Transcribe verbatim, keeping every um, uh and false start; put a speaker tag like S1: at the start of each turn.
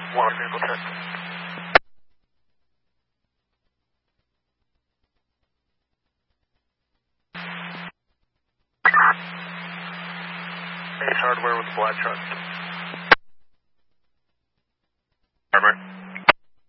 S1: Water vehicle check. Ace Hardware with the black truck.